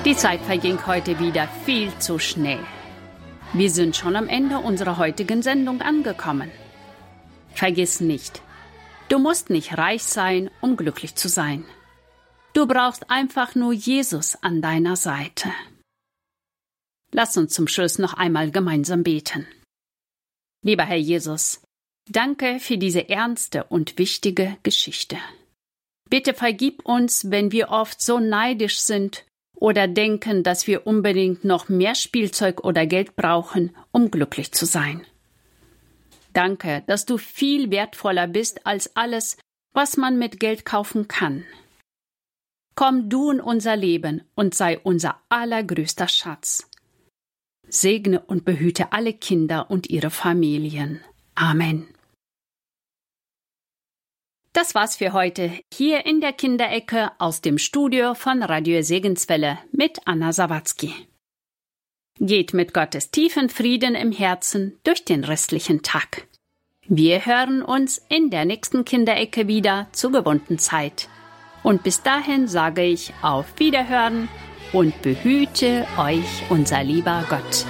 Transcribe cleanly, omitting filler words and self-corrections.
Die Zeit verging heute wieder viel zu schnell. Wir sind schon am Ende unserer heutigen Sendung angekommen. Vergiss nicht, du musst nicht reich sein, um glücklich zu sein. Du brauchst einfach nur Jesus an deiner Seite. Lass uns zum Schluss noch einmal gemeinsam beten. Lieber Herr Jesus, danke für diese ernste und wichtige Geschichte. Bitte vergib uns, wenn wir oft so neidisch sind oder denken, dass wir unbedingt noch mehr Spielzeug oder Geld brauchen, um glücklich zu sein. Danke, dass du viel wertvoller bist als alles, was man mit Geld kaufen kann. Komm du in unser Leben und sei unser allergrößter Schatz. Segne und behüte alle Kinder und ihre Familien. Amen. Das war's für heute hier in der Kinderecke aus dem Studio von Radio Segenswelle mit Anna Sawatzki. Geht mit Gottes tiefen Frieden im Herzen durch den restlichen Tag. Wir hören uns in der nächsten Kinderecke wieder zur gewohnten Zeit. Und bis dahin sage ich auf Wiederhören und behüte euch unser lieber Gott.